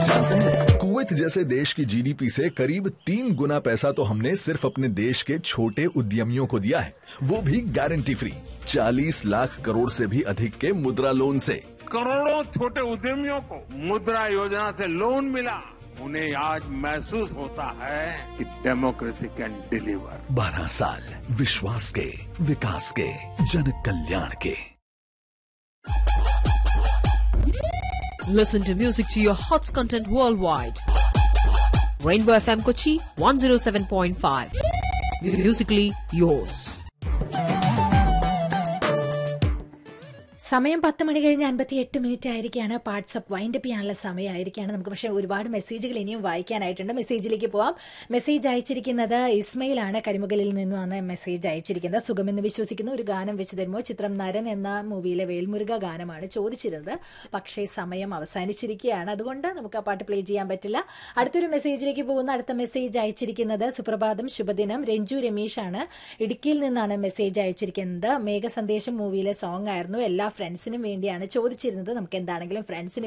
जानते हैं, कुवैत जैसे देश की जीडीपी से करीब 3 गुना पैसा तो हमने सिर्फ अपने देश के छोटे उद्यमियों को दिया है, वो भी गारंटी फ्री। 40 लाख करोड़ से भी अधिक के मुद्रा लोन से। करोड़ों छोटे उद्यमियों को मुद्रा योजना से लोन मिला। उन्हें आज महसूस होता है कि डेमोक्रेसी कैन डिलीवर। 12 साल विश्वास के, विकास के, जन कल्याण के। Listen to music to your hots content worldwide. Rainbow FM Kochi 107.5. Musically yours. സമയം 10 മണി കഴിഞ്ഞ് 58 ആയിരിക്കുകയാണ്. വാട്സ്ആപ്പ് വൈൻഡപ്പ് ചെയ്യാനുള്ള സമയമായിരിക്കുകയാണ് നമുക്ക്. പക്ഷേ ഒരുപാട് മെസ്സേജുകൾ ഇനിയും വായിക്കാനായിട്ടുണ്ട്. മെസ്സേജിലേക്ക് പോവാം. മെസ്സേജ് അയച്ചിരിക്കുന്നത് ഇസ്മയിലാണ്. കരിമുകലിൽ നിന്നുമാണ് മെസ്സേജ് അയച്ചിരിക്കുന്നത്. സുഖമെന്ന് വിശ്വസിക്കുന്നു, ഒരു ഗാനം വെച്ച് തരുമോ? ചിത്രം നരൻ എന്ന മൂവിയിലെ വേൽമുരുക ഗാനമാണ് ചോദിച്ചിരുന്നത്. പക്ഷേ സമയം അവസാനിച്ചിരിക്കുകയാണ്, അതുകൊണ്ട് നമുക്ക് ആ പാട്ട് പ്ലേ ചെയ്യാൻ പറ്റില്ല. അടുത്തൊരു മെസ്സേജിലേക്ക് പോകുന്ന അടുത്ത മെസ്സേജ് അയച്ചിരിക്കുന്നത് സുപ്രഭാതം ശുഭദിനം രഞ്ജു രമേശാണ്. ഇടുക്കിയിൽ നിന്നാണ് മെസ്സേജ് അയച്ചിരിക്കുന്നത്. മേഘസന്ദേശം മൂവിയിലെ സോങ് ആയിരുന്നു. എല്ലാ ഫ്രണ്ട്സിനും വേണ്ടിയാണ് ചോദിച്ചിരുന്നത്. നമുക്ക് എന്താണെങ്കിലും ഫ്രണ്ട്സിന്